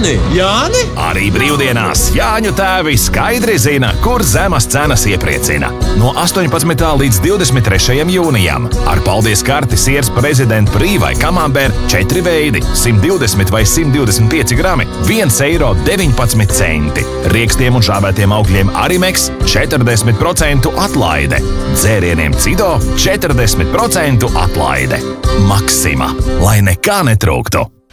Jāni? Arī brīvdienās Jāņu tēvi skaidri zina, kur zemas cenas iepriecina. No 18. līdz 23. jūnijam. Ar paldies karti siers Prezidenta Prī vai Camembert 4 veidi, 120 vai 125 grami, 1,19 eiro. Riekstiem un žāvētiem augļiem Arimex 40% atlaide. Dzērieniem Cido 40% atlaide. Maksima, lai nekā netrūktu!